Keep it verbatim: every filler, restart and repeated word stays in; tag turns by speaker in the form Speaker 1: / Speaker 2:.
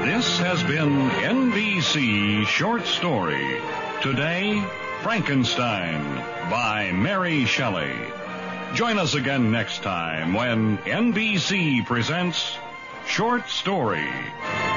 Speaker 1: This has been N B C Short Story. Today, Frankenstein by Mary Shelley. Join us again next time when N B C presents Short Story.